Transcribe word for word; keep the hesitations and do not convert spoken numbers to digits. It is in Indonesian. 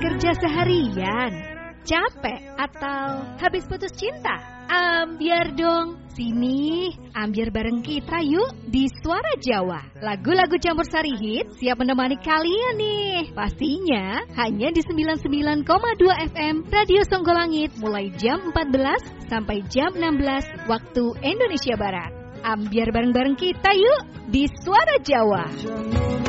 kerja seharian? Capek atau habis putus cinta? Ambiar dong. Sini, ambiar bareng kita yuk di Suara Jawa. Lagu-lagu campur sari hit siap menemani kalian nih. Pastinya hanya di sembilan puluh sembilan koma dua F M Radio Songgolangit mulai jam empat belas sampai jam enam belas waktu Indonesia Barat. Ambiar bareng-bareng kita yuk di Suara Jawa.